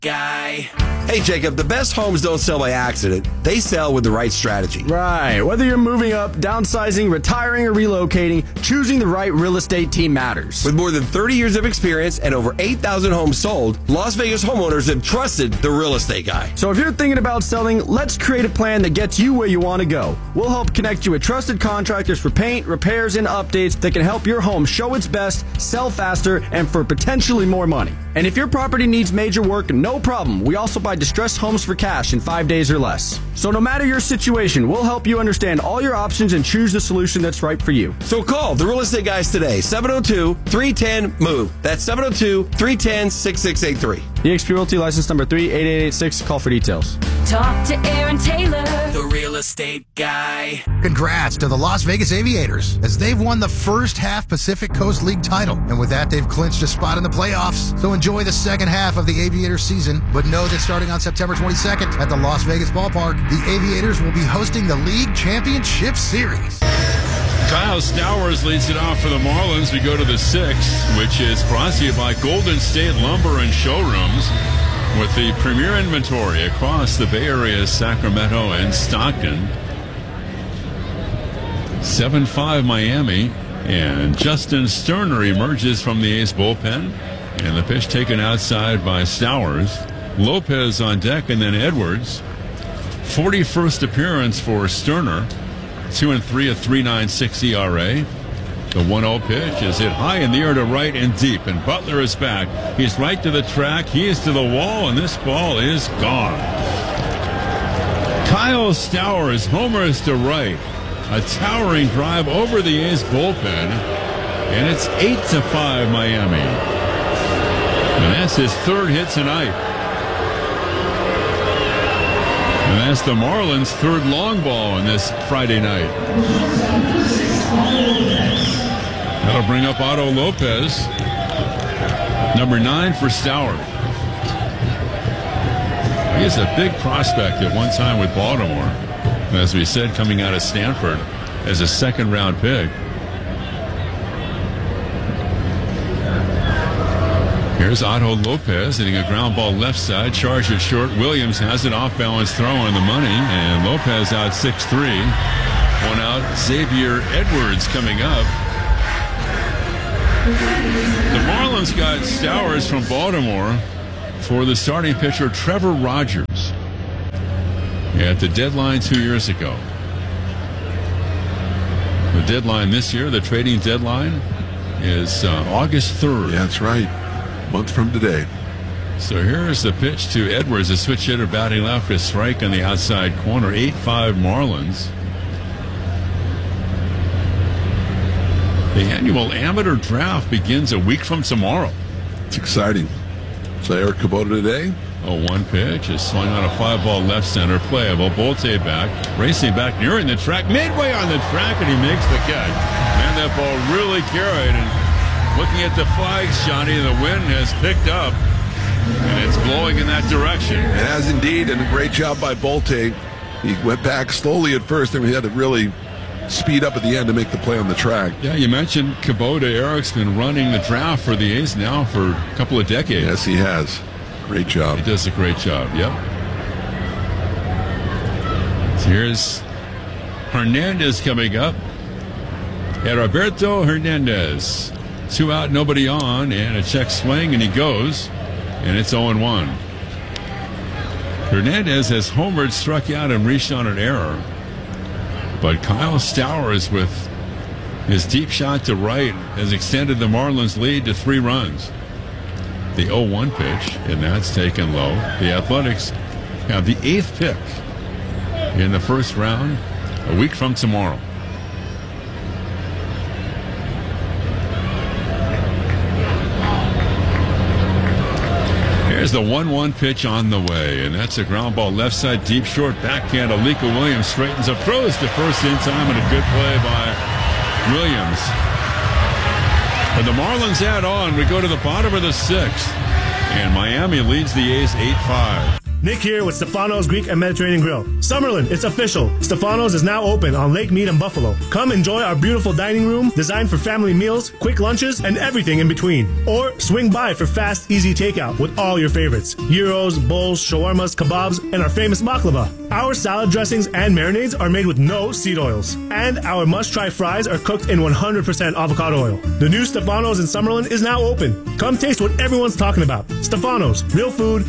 Guy. Hey, Jacob, the best homes don't sell by accident. They sell with the right strategy. Right. Whether you're moving up, downsizing, retiring, or relocating, choosing the right real estate team matters. With more than 30 years of experience and over 8,000 homes sold, Las Vegas homeowners have trusted the Real Estate Guy. So if you're thinking about selling, let's create a plan that gets you where you want to go. We'll help connect you with trusted contractors for paint, repairs, and updates that can help your home show its best, sell faster, and for potentially more money. And if your property needs major work, no problem. We also buy distressed homes for cash in 5 days or less. So no matter your situation, we'll help you understand all your options and choose the solution that's right for you. So call the Real Estate Guys today, 702-310-MOVE. That's 702-310-6683. eXp Realty license number 38886. Call for details. Talk to Aaron Taylor, The Real Estate Guy. Congrats to the Las Vegas Aviators, as they've won the first half Pacific Coast League title. And with that, they've clinched a spot in the playoffs. So enjoy the second half of the Aviators season. But know that starting on September 22nd at the Las Vegas Ballpark, the Aviators will be hosting the League Championship Series. Kyle Stowers leads it off for the Marlins. We go to the sixth, which is brought to you by Golden State Lumber and Showrooms, with the premier inventory across the Bay Area, Sacramento, and Stockton. 7-5 Miami, and Justin Sterner emerges from the A's bullpen, and the pitch taken outside by Stowers. Lopez on deck, and then Edwards. 41st appearance for Sterner. 2-3 at 3.96 ERA. The 1-0 pitch is hit high in the air to right and deep, and Butler is back. He's right to the track. He is to the wall, and this ball is gone. Kyle Stowers homers to right. A towering drive over the A's bullpen, and it's 8-5 Miami. And that's his third hit tonight. And that's the Marlins' third long ball on this Friday night. That'll bring up Otto Lopez, number 9 for Stowers. He's a big prospect at one time with Baltimore. As we said, coming out of Stanford as a second-round pick. Here's Otto Lopez hitting a ground ball left side. Charged it short. Williams has an off-balance throw on the money, and Lopez out 6-3. One out. Xavier Edwards coming up. The Marlins got Stowers from Baltimore for the starting pitcher Trevor Rogers at the deadline 2 years ago. The deadline this year, the trading deadline, is August 3rd. Yeah, that's right. Month from today. So here's the pitch to Edwards, a switch hitter batting left, a strike on the outside corner. 8-5 Marlins. The annual amateur draft begins a week from tomorrow. It's exciting. So Eric Kubota today. A 1 pitch is swung on a 5-ball left center, playable. Bolte back, racing back, nearing the track, midway on the track, and he makes the catch. Man, that ball really carried. And looking at the flags, Johnny, the wind has picked up, and it's blowing in that direction. It has indeed, and a great job by Bolte. He went back slowly at first, and we had to really speed up at the end to make the play on the track. Yeah, you mentioned Kubota. Eric's been running the draft for the A's now for a couple of decades. Yes, he has. Great job. He does a great job, yep. So here's Hernandez coming up. And Roberto Hernandez. 2 out, nobody on, and a check swing, and he goes, and it's 0-1. Hernandez has homered, struck out, and reached on an error. But Kyle Stowers, with his deep shot to right, has extended the Marlins' lead to 3 runs. The 0-1 pitch, and that's taken low. The Athletics have the 8th pick in the first round a week from tomorrow. There's the 1-1 pitch on the way, and that's a ground ball left side, deep short backhand. Alika Williams straightens up, throws to first in time, and a good play by Williams. And the Marlins add on. We go to the bottom of the 6th, and Miami leads the A's 8-5. Nick here with Stefano's Greek and Mediterranean Grill. Summerlin, it's official. Stefano's is now open on Lake Mead in Buffalo. Come enjoy our beautiful dining room designed for family meals, quick lunches, and everything in between. Or swing by for fast, easy takeout with all your favorites. Gyros, bowls, shawarmas, kebabs, and our famous baklava. Our salad dressings and marinades are made with no seed oils. And our must-try fries are cooked in 100% avocado oil. The new Stefano's in Summerlin is now open. Come taste what everyone's talking about. Stefano's, real food,